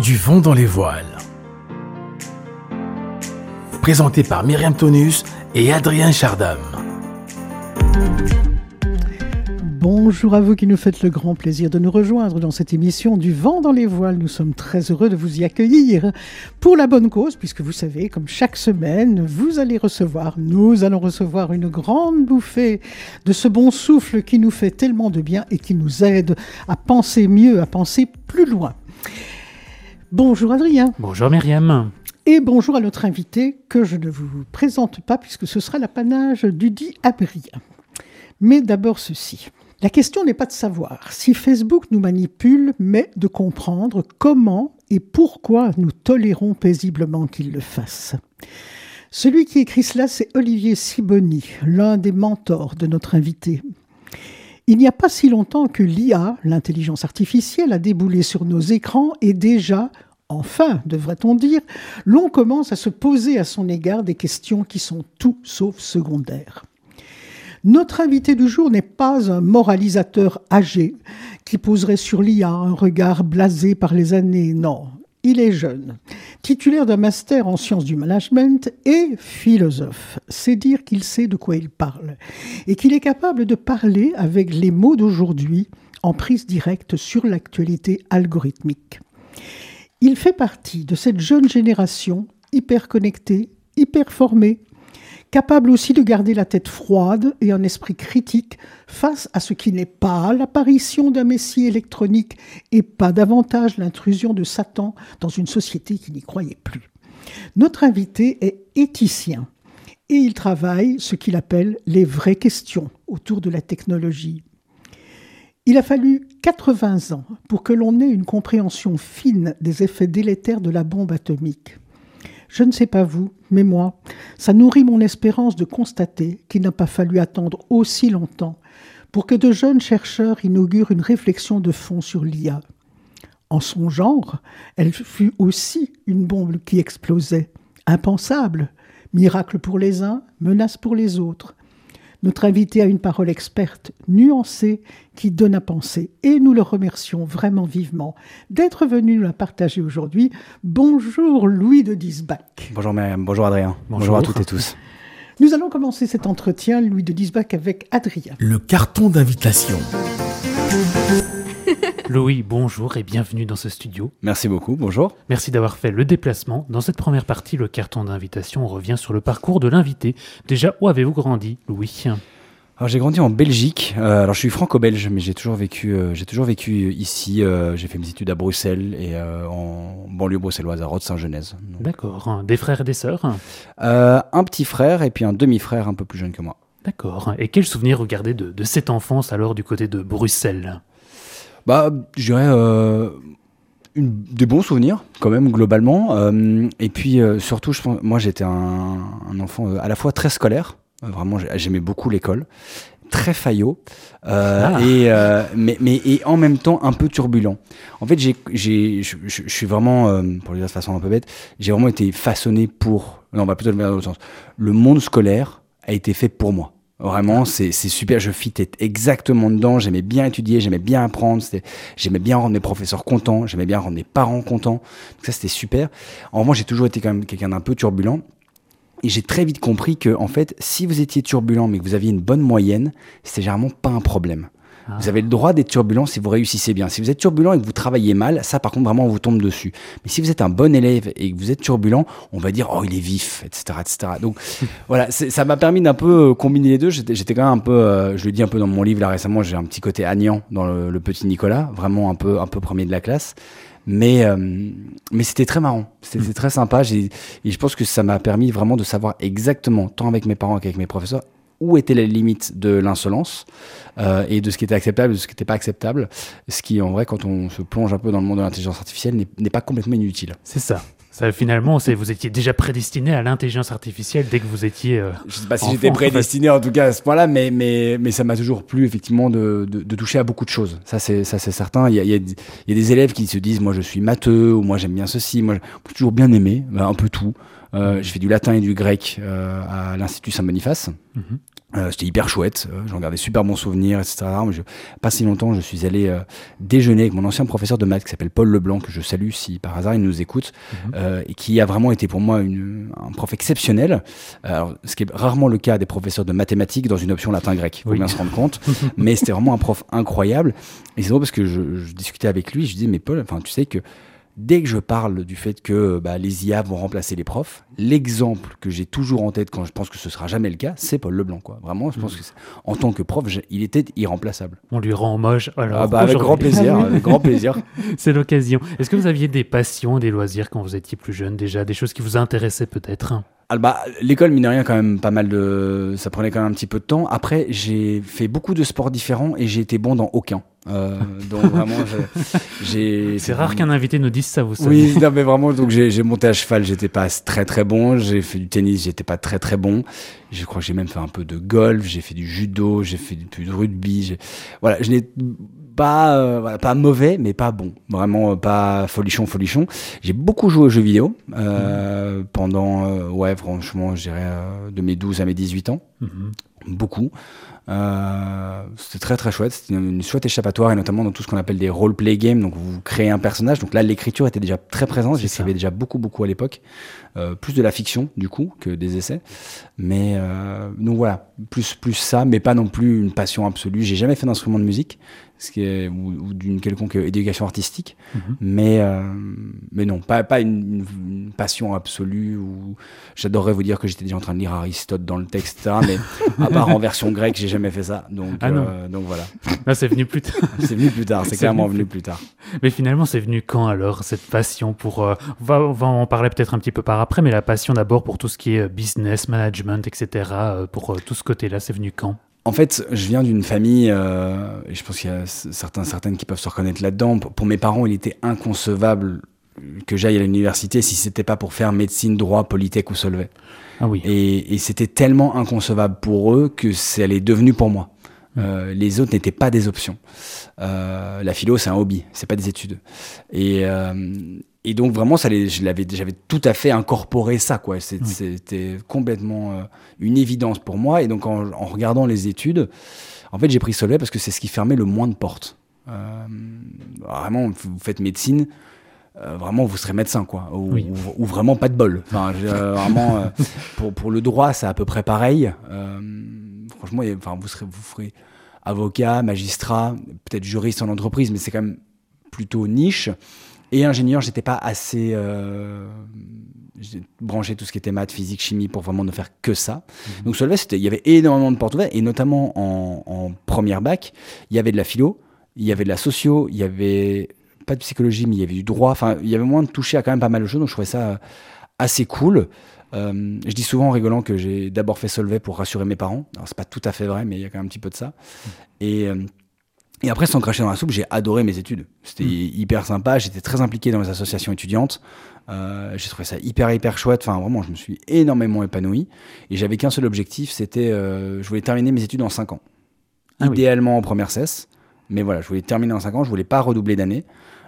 Du vent dans les voiles. Présenté par Myriam Tonus et Adrien Chardam. Bonjour à vous qui nous faites le grand plaisir de nous rejoindre dans cette émission du vent dans les voiles. Nous sommes très heureux de vous y accueillir pour la bonne cause, puisque vous savez, comme chaque semaine, nous allons recevoir une grande bouffée de ce bon souffle qui nous fait tellement de bien et qui nous aide à penser mieux, à penser plus loin. Bonjour Adrien. Bonjour Myriam. Et bonjour à notre invité que je ne vous présente pas puisque ce sera l'apanage d'Udi Adrien. Mais d'abord ceci. La question n'est pas de savoir si Facebook nous manipule, mais de comprendre comment et pourquoi nous tolérons paisiblement qu'il le fasse. Celui qui écrit cela, c'est Olivier Sibony, l'un des mentors de notre invité. Il n'y a pas si longtemps que l'IA, l'intelligence artificielle, a déboulé sur nos écrans et déjà, enfin, devrait-on dire, l'on commence à se poser à son égard des questions qui sont tout sauf secondaires. Notre invité du jour n'est pas un moralisateur âgé qui poserait sur l'IA un regard blasé par les années. Non, il est jeune, titulaire d'un master en sciences du management et philosophe. C'est dire qu'il sait de quoi il parle et qu'il est capable de parler avec les mots d'aujourd'hui en prise directe sur l'actualité algorithmique. Il fait partie de cette jeune génération hyper connectée, hyper formée, capable aussi de garder la tête froide et un esprit critique face à ce qui n'est pas l'apparition d'un messie électronique et pas davantage l'intrusion de Satan dans une société qui n'y croyait plus. Notre invité est éthicien et il travaille ce qu'il appelle les vraies questions autour de la technologie. Il a fallu 80 ans pour que l'on ait une compréhension fine des effets délétères de la bombe atomique. Je ne sais pas vous, mais moi, ça nourrit mon espérance de constater qu'il n'a pas fallu attendre aussi longtemps pour que de jeunes chercheurs inaugurent une réflexion de fond sur l'IA. En son genre, elle fut aussi une bombe qui explosait. Impensable, miracle pour les uns, menace pour les autres. Notre invité a une parole experte, nuancée, qui donne à penser. Et nous le remercions vraiment vivement d'être venu nous la partager aujourd'hui. Bonjour Louis de Diesbach. Bonjour Myriam, bonjour Adrien, bonjour à toutes et tous. Nous allons commencer cet entretien, Louis de Diesbach, avec Adrien. Le carton d'invitation. Louis, bonjour et bienvenue dans ce studio. Merci beaucoup, bonjour. Merci d'avoir fait le déplacement. Dans cette première partie, le carton d'invitation, on revient sur le parcours de l'invité. Déjà, où avez-vous grandi, Louis ? Alors, j'ai grandi en Belgique. Alors, je suis franco-belge, mais j'ai toujours vécu ici. J'ai fait mes études à Bruxelles et en banlieue bruxelloise, à Rode-Saint-Genèse. D'accord. Des frères et des sœurs ? Un petit frère et puis un demi-frère un peu plus jeune que moi. D'accord. Et quel souvenir vous gardez de cette enfance alors du côté de Bruxelles ? Je dirais des bons souvenirs quand même globalement. Et puis surtout, je pense, moi j'étais un enfant à la fois très scolaire. Vraiment, j'aimais beaucoup l'école, très faillot, et en même temps un peu turbulent. En fait, je suis vraiment, pour le dire de façon un peu bête, j'ai vraiment été façonné pour. Non, on va plutôt le mettre dans l'autre sens. Le monde scolaire a été fait pour moi. Vraiment, c'est super, je fitais exactement dedans, j'aimais bien étudier, j'aimais bien apprendre, j'aimais bien rendre mes professeurs contents, j'aimais bien rendre mes parents contents, donc ça c'était super. En revanche, j'ai toujours été quand même quelqu'un d'un peu turbulent, et j'ai très vite compris que, en fait, si vous étiez turbulent mais que vous aviez une bonne moyenne, c'était généralement pas un problème. Vous avez le droit d'être turbulent si vous réussissez bien. Si vous êtes turbulent et que vous travaillez mal, ça par contre vraiment on vous tombe dessus. Mais si vous êtes un bon élève et que vous êtes turbulent, on va dire oh il est vif, etc., etc. Donc voilà, ça m'a permis d'un peu combiner les deux. J'étais quand même un peu, je le dis un peu dans mon livre là récemment, j'ai un petit côté Agnan dans le petit Nicolas, vraiment un peu premier de la classe. Mais c'était très marrant, c'était très sympa. Et je pense que ça m'a permis vraiment de savoir exactement, tant avec mes parents qu'avec mes professeurs, où était la limite de l'insolence et de ce qui était acceptable et de ce qui n'était pas acceptable. Ce qui, en vrai, quand on se plonge un peu dans le monde de l'intelligence artificielle, n'est pas complètement inutile. C'est ça. Ça, finalement, vous étiez déjà prédestiné à l'intelligence artificielle dès que vous étiez je ne sais pas si j'étais prédestiné en tout cas à ce point-là, mais ça m'a toujours plu effectivement de toucher à beaucoup de choses. Ça c'est certain. Il y a des élèves qui se disent moi je suis matheux ou moi j'aime bien ceci. Moi j'ai toujours bien aimé un peu tout. J'ai fait du latin et du grec à l'Institut Saint-Boniface. C'était hyper chouette, j'en gardais super bons souvenirs, etc. Mais pas si longtemps, je suis allé déjeuner avec mon ancien professeur de maths qui s'appelle Paul Leblanc, que je salue si par hasard il nous écoute, et qui a vraiment été pour moi un prof exceptionnel. Alors, ce qui est rarement le cas des professeurs de mathématiques dans une option latin-grec, il faut bien se rendre compte, mais c'était vraiment un prof incroyable. Et c'est drôle parce que je discutais avec lui, je disais, mais Paul, tu sais que dès que je parle du fait que les IA vont remplacer les profs, l'exemple que j'ai toujours en tête quand je pense que ce sera jamais le cas, c'est Paul Leblanc, quoi. Vraiment, je pense que en tant que prof, il était irremplaçable. On lui rend hommage. Alors, avec grand plaisir, avec grand plaisir. C'est l'occasion. Est-ce que vous aviez des passions, des loisirs quand vous étiez plus jeune déjà, des choses qui vous intéressaient peut-être? L'école, mine de rien, quand même pas mal ça prenait quand même un petit peu de temps. Après, j'ai fait beaucoup de sports différents et j'ai été bon dans aucun. Donc vraiment, c'est rare qu'un invité nous dise ça, vous savez. Oui, non, mais vraiment, donc j'ai monté à cheval, j'étais pas très très bon. J'ai fait du tennis, j'étais pas très très bon. Je crois que j'ai même fait un peu de golf, j'ai fait du judo, j'ai fait du rugby. Voilà, je n'ai pas mauvais, mais pas bon. Vraiment pas folichon. J'ai beaucoup joué aux jeux vidéo pendant, franchement, je dirais de mes 12 à mes 18 ans. Beaucoup. C'était très très chouette, c'était une chouette échappatoire, et notamment dans tout ce qu'on appelle des role-play games. Donc vous créez un personnage, donc là l'écriture était déjà très présente, j'écrivais déjà beaucoup à l'époque, plus de la fiction du coup que des essais, mais donc voilà, plus ça, mais pas non plus une passion absolue. J'ai jamais fait d'instrument de musique, ou d'une quelconque éducation artistique, mais non, pas une passion absolue où j'adorerais vous dire que j'étais déjà en train de lire Aristote dans le texte, etc., mais à part en version grecque, j'ai jamais fait ça, donc voilà. Là, c'est venu plus tard. C'est venu plus tard, c'est clairement venu plus tard. Mais finalement, c'est venu quand alors, cette passion pour... on va en parler peut-être un petit peu par après, mais la passion d'abord pour tout ce qui est business, management, etc., pour tout ce côté-là, c'est venu quand? En fait, je viens d'une famille, et je pense qu'il y a certaines qui peuvent se reconnaître là-dedans. Pour mes parents, il était inconcevable que j'aille à l'université si c'était pas pour faire médecine, droit, polytech ou Solvay. Ah oui. Et c'était tellement inconcevable pour eux que ça l'est devenu pour moi. Les autres n'étaient pas des options. La philo, c'est un hobby, c'est pas des études. Et donc vraiment, j'avais tout à fait incorporé ça, quoi. C'était complètement une évidence pour moi. Et donc en regardant les études, en fait, j'ai pris Solvay parce que c'est ce qui fermait le moins de portes. Vraiment, vous faites médecine, vraiment vous serez médecin, quoi, ou vraiment pas de bol. Enfin, vraiment, pour le droit, c'est à peu près pareil. Franchement, vous ferez avocat, magistrat, peut-être juriste en entreprise, mais c'est quand même plutôt niche. Et ingénieur, j'étais pas assez j'ai branché tout ce qui était maths, physique, chimie pour vraiment ne faire que ça. Donc Solvay, il y avait énormément de portes ouvertes, et notamment en première bac, il y avait de la philo, il y avait de la socio, il y avait pas de psychologie, mais il y avait du droit. Enfin, il y avait moyen de toucher à quand même pas mal de choses, donc je trouvais ça assez cool. Je dis souvent en rigolant que j'ai d'abord fait Solvay pour rassurer mes parents. Alors c'est pas tout à fait vrai, mais il y a quand même un petit peu de ça. Et après, sans cracher dans la soupe, j'ai adoré mes études. C'était hyper sympa. J'étais très impliqué dans les associations étudiantes. J'ai trouvé ça hyper chouette. Enfin, vraiment, je me suis énormément épanoui. Et j'avais qu'un seul objectif, c'était je voulais terminer mes études en 5 ans. Idéalement en première cesse. Mais voilà, je voulais terminer en 5 ans. Je voulais pas redoubler d'année.